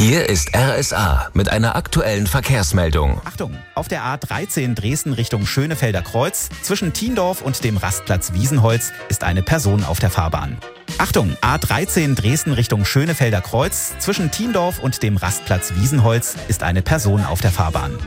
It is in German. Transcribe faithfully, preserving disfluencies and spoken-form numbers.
Hier ist R S A mit einer aktuellen Verkehrsmeldung. Achtung, auf der A dreizehn Dresden Richtung Schönefelder Kreuz zwischen Thiendorf und dem Rastplatz Wiesenholz ist eine Person auf der Fahrbahn. Achtung, A dreizehn Dresden Richtung Schönefelder Kreuz zwischen Thiendorf und dem Rastplatz Wiesenholz ist eine Person auf der Fahrbahn.